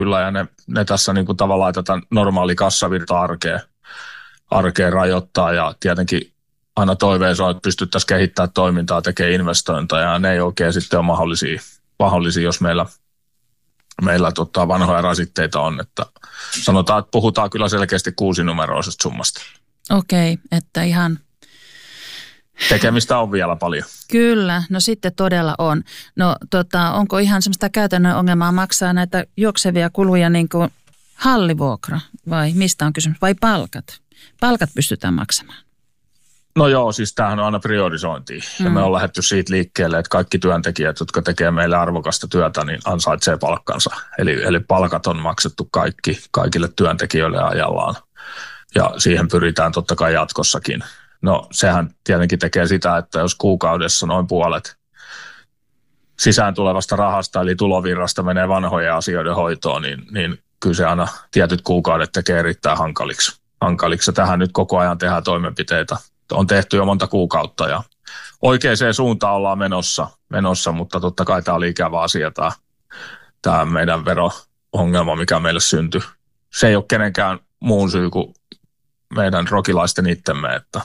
kyllä ja ne tässä niin kuin tavallaan tätä normaali kassavirta arkeen rajoittaa ja tietenkin aina toiveessa on, että pystyttäisiin kehittämään toimintaa, tekemään investointeja ja ne ei oikein sitten ole mahdollisia jos meillä vanhoja rasitteita on, että sanotaan, että puhutaan kyllä selkeästi 6-numeroisesta summasta. Okei, että ihan... Tekemistä on vielä paljon. Kyllä, no sitten todella on. No onko ihan semmoista käytännön ongelmaa maksaa näitä juoksevia kuluja niin kuin hallivuokra vai mistä on kysymys? Vai palkat? Palkat pystytään maksamaan. No joo, siis tämähän on aina priorisointia. Ja me on lähdetty siitä liikkeelle, että kaikki työntekijät, jotka tekee meille arvokasta työtä, niin ansaitsee palkkansa. Eli palkat on maksettu kaikille työntekijöille ajallaan. Ja siihen pyritään totta kai jatkossakin. No sehän tietenkin tekee sitä, että jos kuukaudessa noin puolet sisään tulevasta rahasta, eli tulovirrasta menee vanhojen asioiden hoitoon, niin kyllä se aina tietyt kuukaudet tekee erittäin hankaliksi. Tähän nyt koko ajan tehdään toimenpiteitä. On tehty jo monta kuukautta ja oikeaan suuntaan ollaan menossa, mutta totta kai tämä oli ikävä asia, tämä meidän vero-ongelma, mikä meille syntyi. Se ei ole kenenkään muun syy kuin meidän rokilaisten itsemme, että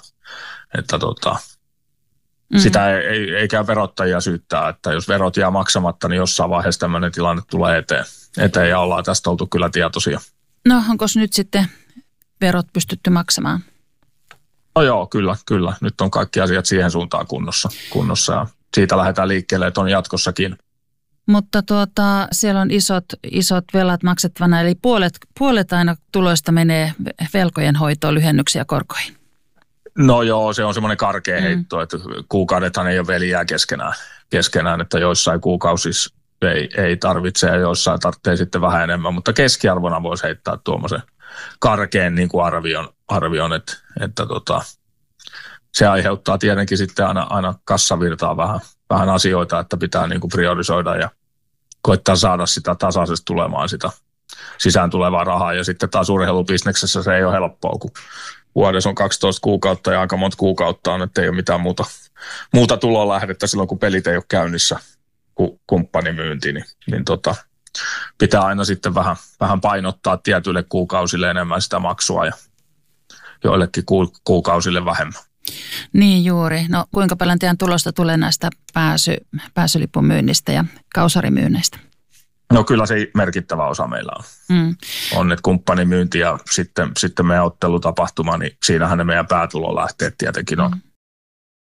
sitä ei käy verottajia syyttää, että jos verot jää maksamatta, niin jossain vaiheessa tämmöinen tilanne tulee eteen ja ollaan tästä oltu kyllä tietoisia. No onko nyt sitten verot pystytty maksamaan? No joo, kyllä. Nyt on kaikki asiat siihen suuntaan kunnossa ja siitä lähdetään liikkeelle, että on jatkossakin. Mutta siellä on isot velat maksettavana, eli puolet aina tuloista menee velkojen hoitoon, lyhennyksiä korkoihin. No joo, se on semmoinen karkea heitto, että kuukaudethan ei ole veljää keskenään, että joissain kuukausissa ei tarvitse ja joissain tarvitsee sitten vähän enemmän, mutta keskiarvona voisi heittää tuommoisen karkeen niin kuin arvion että se aiheuttaa tietenkin sitten aina kassavirtaa vähän asioita, että pitää niin kuin priorisoida ja koittaa saada sitä tasaisesti tulemaan sitä sisään tulevaa rahaa. Ja sitten taas urheilubisneksessä se ei ole helppoa, kun vuodessa on 12 kuukautta ja aika monta kuukautta on, että ei ole mitään muuta tulolähdettä silloin, kun pelit ei ole käynnissä, kun kumppanimyynti, niin pitää aina sitten vähän painottaa tietyille kuukausille enemmän sitä maksua ja joillekin kuukausille vähemmän. Niin juuri. No kuinka paljon teidän tulosta tulee näistä pääsylipun myynnistä ja kausarimyynneistä? No kyllä se merkittävä osa meillä on. On että kumppanimyynti ja sitten meidän ottelutapahtuma, niin siinähän ne meidän päätulolähteet tietenkin on.